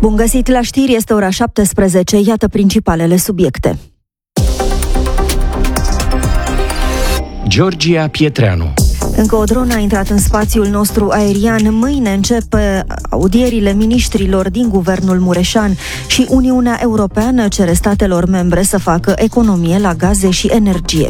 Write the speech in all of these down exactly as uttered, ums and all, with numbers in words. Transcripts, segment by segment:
Bun găsit la știri, este ora șaptesprezece, iată principalele subiecte. Georgia Pietreanu. Încă o dronă a intrat în spațiul nostru aerian. Mâine încep audierile miniștrilor din guvernul Mureșan și Uniunea Europeană cere statelor membre să facă economie la gaze și energie.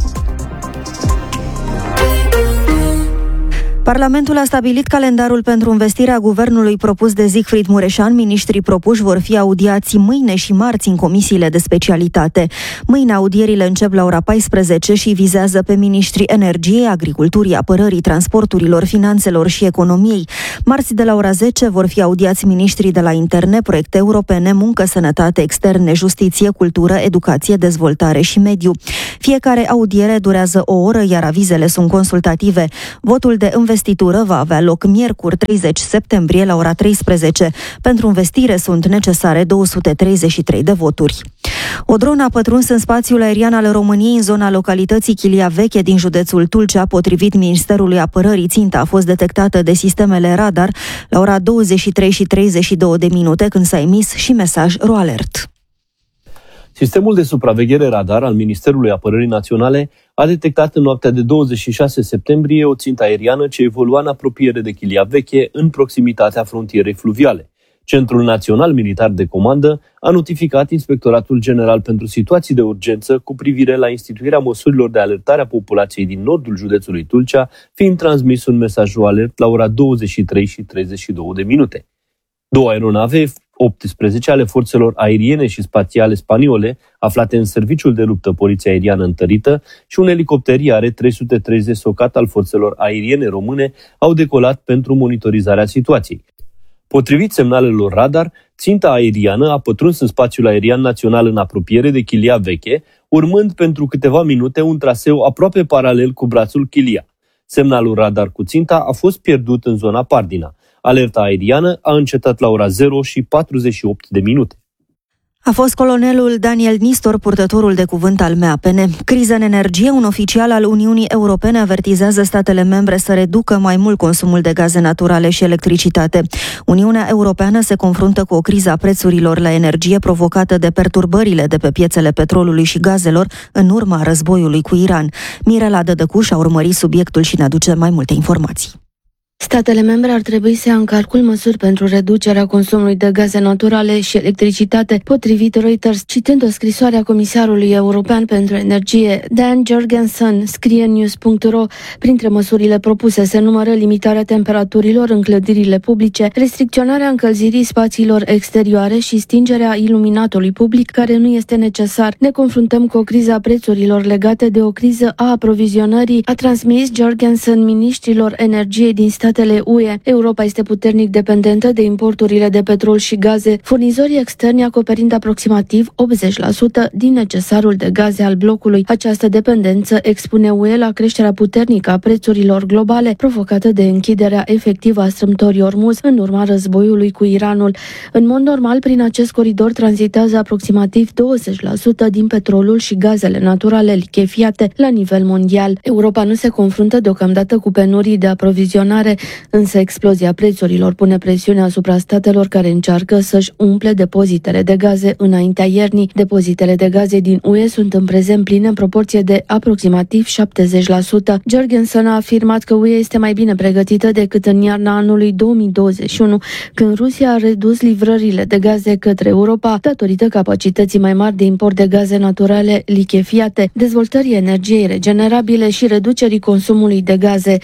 Parlamentul a stabilit calendarul pentru învestirea guvernului propus de Siegfried Mureșan. Miniștrii propuși vor fi audiați mâine și marți în comisiile de specialitate. Mâine audierile încep la ora paisprezece și vizează pe miniștrii energiei, agriculturii, apărării, transporturilor, finanțelor și economiei. Marți de la ora zece vor fi audiați miniștrii de la interne, proiecte europene, muncă, sănătate, externe, justiție, cultură, educație, dezvoltare și mediu. Fiecare audiere durează o oră, iar avizele sunt consultative. Votul de învestire Investitură va avea loc miercuri treizeci septembrie la ora treisprezece. Pentru învestire sunt necesare două sute treizeci și trei de voturi. O dronă a pătruns în spațiul aerian al României în zona localității Chilia Veche din județul Tulcea. Potrivit Ministerului Apărării, ținta a fost detectată de sistemele radar la ora douăzeci și trei și treizeci și două de minute, când s-a emis și mesaj RoAlert. Sistemul de supraveghere radar al Ministerului Apărării Naționale a detectat în noaptea de douăzeci și șase septembrie o țintă aeriană ce evolua în apropiere de Chilia Veche, în proximitatea frontierei fluviale. Centrul Național Militar de Comandă a notificat Inspectoratul General pentru Situații de Urgență cu privire la instituirea măsurilor de alertare a populației din nordul județului Tulcea, fiind transmis un mesaj alert la ora douăzeci și trei și treizeci și două de minute. Două aeronave optsprezece ale forțelor aeriene și spațiale spaniole, aflate în serviciul de luptă Poliția Aeriană Întărită, și un elicopter I A R trei sute treizeci Socat al forțelor aeriene române au decolat pentru monitorizarea situației. Potrivit semnalelor radar, ținta aeriană a pătruns în spațiul aerian național în apropiere de Chilia Veche, urmând pentru câteva minute un traseu aproape paralel cu brațul Chilia. Semnalul radar cu ținta a fost pierdut în zona Pardina. Alerta aeriană a încetat la ora zero și patruzeci și opt de minute. A fost colonelul Daniel Nistor, purtătorul de cuvânt al M A P N. Criza în energie, un oficial al Uniunii Europene avertizează statele membre să reducă mai mult consumul de gaze naturale și electricitate. Uniunea Europeană se confruntă cu o criză a prețurilor la energie provocată de perturbările de pe piețele petrolului și gazelor în urma războiului cu Iran. Mirela Dădăcuș a urmărit subiectul și ne aduce mai multe informații. Statele membre ar trebui să ia în calcul măsuri pentru reducerea consumului de gaze naturale și electricitate, potrivit Reuters, citând o scrisoare a Comisarului European pentru Energie. Dan Jorgensen scrie în news punct ro: printre măsurile propuse se numără limitarea temperaturilor în clădirile publice, restricționarea încălzirii spațiilor exterioare și stingerea iluminatului public care nu este necesar. Ne confruntăm cu o criză a prețurilor legate de o criză a aprovizionării, a transmis Jorgensen miniștrilor energiei din statele U E. Europa este puternic dependentă de importurile de petrol și gaze, furnizorii externi acoperind aproximativ optzeci la sută din necesarul de gaze al blocului. Această dependență expune U E la creșterea puternică a prețurilor globale, provocată de închiderea efectivă a strâmtorii Ormuz în urma războiului cu Iranul. În mod normal, prin acest coridor tranzitează aproximativ douăzeci la sută din petrolul și gazele naturale lichefiate la nivel mondial. Europa nu se confruntă deocamdată cu penurii de aprovizionare, însă explozia prețurilor pune presiune asupra statelor care încearcă să-și umple depozitele de gaze înaintea iernii. Depozitele de gaze din U E sunt în prezent pline în proporție de aproximativ șaptezeci la sută. Jorgensen a afirmat că U E este mai bine pregătită decât în iarna anului două mii douăzeci și unu, când Rusia a redus livrările de gaze către Europa datorită capacității mai mari de import de gaze naturale lichefiate, dezvoltării energiei regenerabile și reducerii consumului de gaze.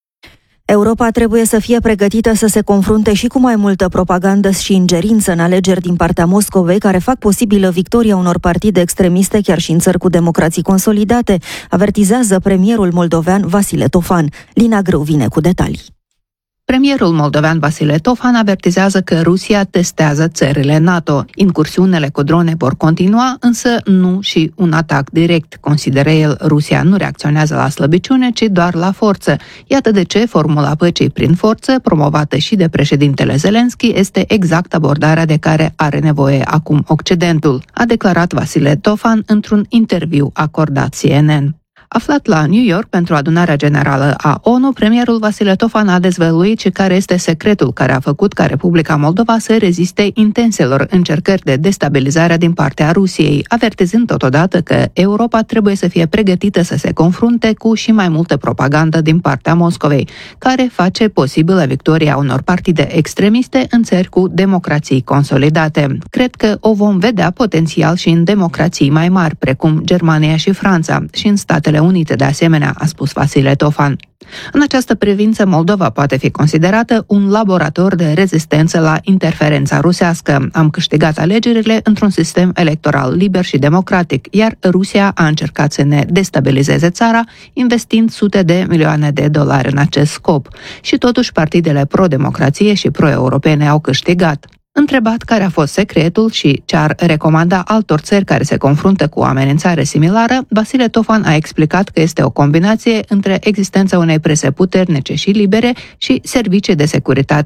Europa trebuie să fie pregătită să se confrunte și cu mai multă propagandă și ingerință în alegeri din partea Moscovei, care fac posibilă victoria unor partide extremiste chiar și în țări cu democrații consolidate, avertizează premierul moldovean Vasile Tofan. Lina Grâu vine cu detalii. Premierul moldovean Vasile Tofan avertizează că Rusia testează țările NATO. Incursiunile cu drone vor continua, însă nu și un atac direct. Consideră el, Rusia nu reacționează la slăbiciune, ci doar la forță. Iată de ce formula păcii prin forță, promovată și de președintele Zelenski, este exact abordarea de care are nevoie acum Occidentul, a declarat Vasile Tofan într-un interviu acordat C N N. Aflat la New York pentru adunarea generală a O N U, premierul Vasile Tofan a dezvăluit și care este secretul care a făcut ca Republica Moldova să reziste intenselor încercări de destabilizare din partea Rusiei, avertizând totodată că Europa trebuie să fie pregătită să se confrunte cu și mai multă propagandă din partea Moscovei, care face posibilă victoria unor partide extremiste în țări cu democrații consolidate. Cred că o vom vedea potențial și în democrații mai mari, precum Germania și Franța, și în Statele Unite de asemenea, a spus Vasile Tofan. În această privință, Moldova poate fi considerată un laborator de rezistență la interferența rusească. Am câștigat alegerile într-un sistem electoral liber și democratic, iar Rusia a încercat să ne destabilizeze țara, investind sute de milioane de dolari în acest scop. Și totuși partidele pro-democrație și pro-europene au câștigat. Întrebat care a fost secretul și ce ar recomanda altor țări care se confruntă cu o amenințare similară, Vasile Tofan a explicat că este o combinație între existența unei prese puternice și libere și servicii de securitate